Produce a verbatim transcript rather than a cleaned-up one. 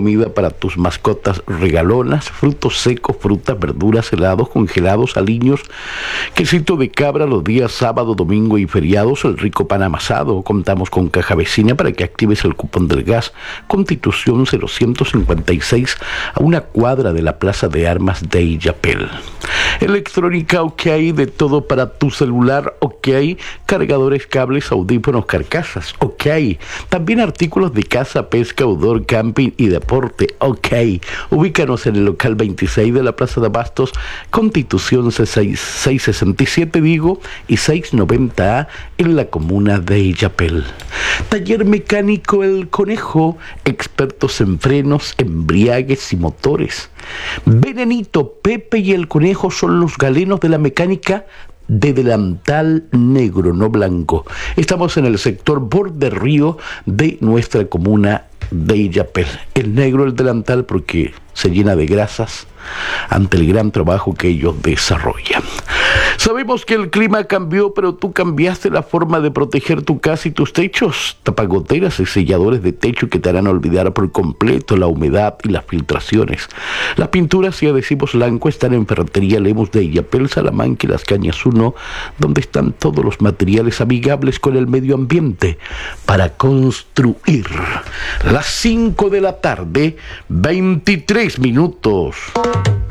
comida para tus mascotas regalonas, frutos secos, frutas, verduras, helados, congelados, aliños, quesito de cabra los días sábado, domingo y feriados, el rico pan amasado. Contamos con caja vecina para que actives el cupón del gas. Constitución cero ciento cincuenta y seis, a una cuadra de la Plaza de Armas de Illapel. Electrónica OK, de todo para tu celular OK, cargadores, cables, audífonos, carcasas OK, también artículos de caza, pesca, outdoor, camping y deporte OK. Ubícanos en el local veintiséis de la Plaza de Abastos, Constitución seiscientos sesenta y siete, digo, y seiscientos noventa A en la comuna de Illapel. Taller mecánico El Conejo, expertos en frenos, embriagues y motores. Venenito, Pepe y El Conejo son los galenos de la mecánica de delantal negro, no blanco. Estamos en el sector borde río de nuestra comuna de Illapel. El negro, el delantal, porque se llena de grasas ante el gran trabajo que ellos desarrollan. Sabemos que el clima cambió, pero tú cambiaste la forma de proteger tu casa y tus techos. Tapagoteras y selladores de techo que te harán olvidar por completo la humedad y las filtraciones. Las pinturas y adhesivos Lanco están en Ferretería Lemus de Illapel, Salamanca y Las Cañas uno, donde están todos los materiales amigables con el medio ambiente para construir. Las cinco de la tarde, veintitrés minutos.